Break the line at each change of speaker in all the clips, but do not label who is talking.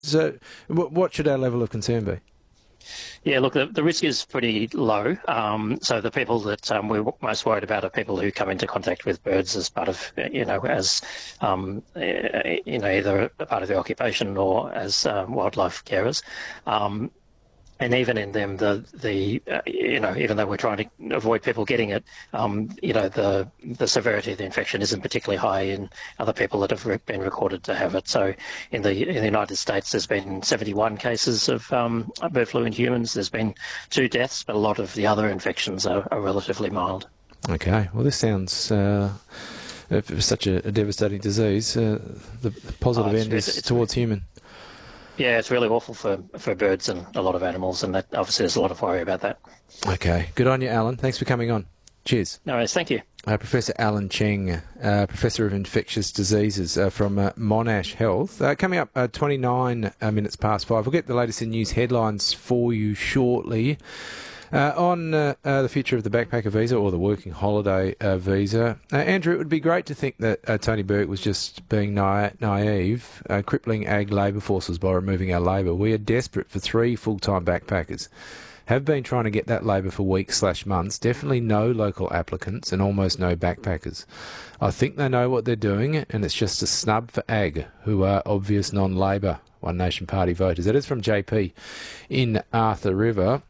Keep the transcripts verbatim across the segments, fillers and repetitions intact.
So what should our level of concern be?
Yeah, look, the, the risk is pretty low. Um, so the people that um, we're most worried about are people who come into contact with birds as part of, you know, as, um, you know, either a part of their occupation or as um, wildlife carers. Um, And even in them, the the uh, you know, even though we're trying to avoid people getting it, um, you know, the the severity of the infection isn't particularly high in other people that have re- been recorded to have it. So, in the in the United States, there's been seventy-one cases of um, bird flu in humans. There's been two deaths, but a lot of the other infections are, are relatively mild.
Okay, well, this sounds. Uh... For such a, a devastating disease, uh, the positive
oh,
end is
it's,
towards human.
Yeah, it's really awful for, for birds and a lot of animals, and that obviously there's a lot of worry about that.
Okay, good on you, Alan. Thanks for coming on. Cheers.
No worries, thank you.
Uh, Professor Alan Cheng, uh, Professor of Infectious Diseases uh, from uh, Monash Health. Uh, coming up uh, twenty-nine uh, minutes past five. We'll get the latest in news headlines for you shortly. Uh, on uh, uh, the future of the backpacker visa or the working holiday uh, visa. Uh, Andrew, it would be great to think that uh, Tony Burke was just being na- naive, uh, crippling ag labour forces by removing our labour. We are desperate for three full-time backpackers. Have been trying to get that labour for weeks slash months. Definitely no local applicants and almost no backpackers. I think they know what they're doing, and it's just a snub for ag, who are obvious non-Labour One Nation Party voters. That is from J P in Arthur River.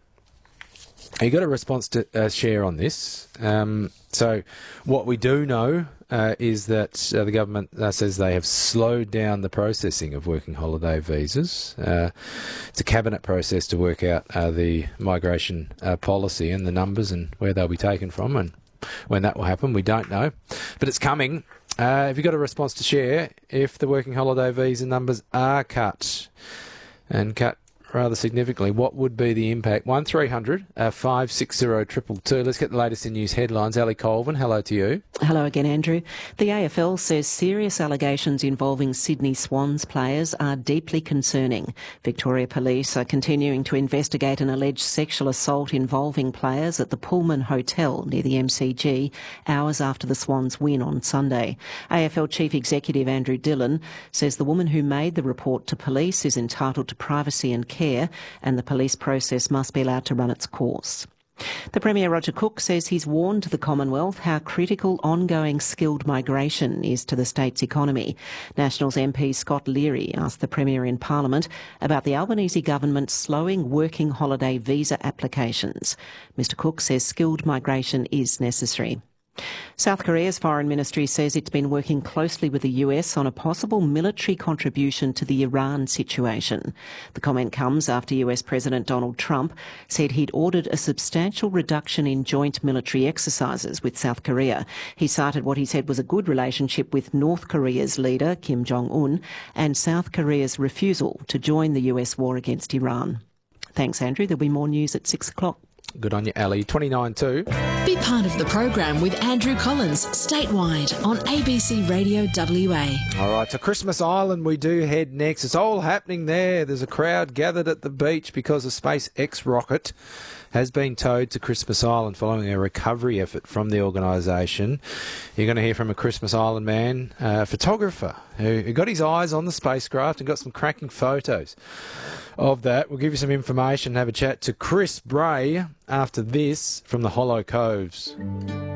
You got a response to uh, share on this. Um, so what we do know uh, is that uh, the government uh, says they have slowed down the processing of working holiday visas. Uh, it's a cabinet process to work out uh, the migration uh, policy and the numbers and where they'll be taken from, and when that will happen, we don't know. But it's coming. Uh, have you got a response to share if the working holiday visa numbers are cut and cut rather significantly? What would be the impact? one three hundred five six zero two two two. Let's get the latest in news headlines. Ali Colvin, hello to you.
Hello again, Andrew. The A F L says serious allegations involving Sydney Swans players are deeply concerning. Victoria Police are continuing to investigate an alleged sexual assault involving players at the Pullman Hotel near the M C G hours after the Swans win on Sunday. A F L Chief Executive Andrew Dillon says the woman who made the report to police is entitled to privacy and care, and the police process must be allowed to run its course. The Premier Roger Cook says he's warned the Commonwealth how critical ongoing skilled migration is to the state's economy. Nationals M P Scott Leary asked the Premier in Parliament about the Albanese government slowing working holiday visa applications. Mr Cook says skilled migration is necessary. South Korea's foreign ministry says it's been working closely with the U S on a possible military contribution to the Iran situation. The comment comes after U S President Donald Trump said he'd ordered a substantial reduction in joint military exercises with South Korea. He cited what he said was a good relationship with North Korea's leader, Kim Jong-un, and South Korea's refusal to join the U S war against Iran. Thanks, Andrew. There'll be more news at six o'clock.
Good on you, Ali. twenty-nine two.
Be part of the program with Andrew Collins, statewide on A B C Radio W A.
All right, to Christmas Island we do head next. It's all happening there. There's a crowd gathered at the beach because a SpaceX rocket has been towed to Christmas Island following a recovery effort from the organisation. You're going to hear from a Christmas Island man, a photographer, who, who got his eyes on the spacecraft and got some cracking photos of that. We'll give you some information and have a chat to Chris Bray after this from the Hollow Coves.